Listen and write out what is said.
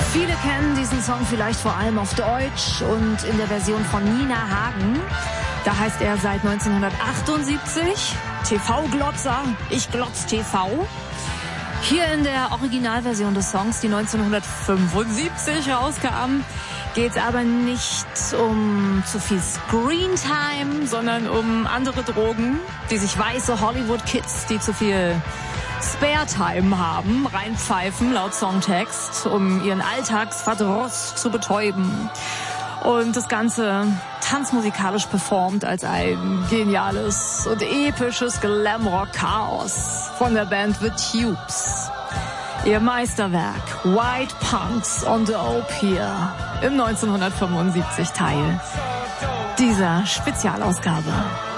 Viele kennen diesen Song vielleicht vor allem auf Deutsch und in der Version von Nina Hagen. Da heißt er seit 1978 TV-Glotzer, ich glotz TV. Hier in der Originalversion des Songs, die 1975 rauskam, geht es aber nicht um zu viel Screentime, sondern um andere Drogen, die sich weiße Hollywood-Kids, die zu viel Spare-Time haben, reinpfeifen laut Songtext, um ihren Alltagsverdruss zu betäuben. Und das Ganze tanzmusikalisch performt als ein geniales und episches Glamrock-Chaos von der Band The Tubes. Ihr Meisterwerk White Punks on Dope hier im 1975 Teil dieser Spezialausgabe.